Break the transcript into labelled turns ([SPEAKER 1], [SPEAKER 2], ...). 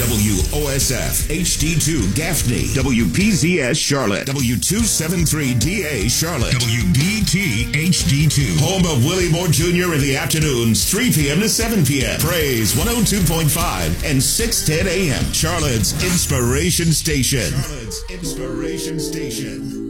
[SPEAKER 1] WOSF HD2 Gaffney, WPZS Charlotte, W273DA Charlotte, WBT HD2. Home of Willie Moore Jr. in the afternoons, 3 p.m. to 7 p.m. Praise 102.5 and 6:10 a.m. Charlotte's Inspiration Station. Charlotte's Inspiration Station.